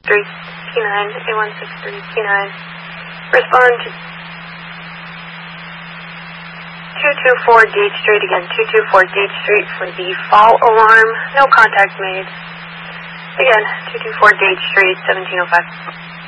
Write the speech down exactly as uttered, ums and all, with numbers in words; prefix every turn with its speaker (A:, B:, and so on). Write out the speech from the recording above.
A: three P nine, A one six three P nine. Respond to two two four Gate Street, again, two two four Gate Street for the fall alarm. No contact made. Again, two two four Gate Street, seventeen oh five.